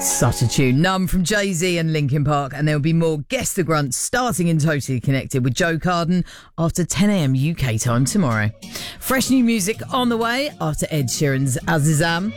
Such a tune. Numb from Jay-Z and Linkin Park, and there'll be more Guess the Grunt starting in Totally Connected with Joe Carden after 10 a.m. UK time tomorrow. Fresh new music on the way after Ed Sheeran's Azizam.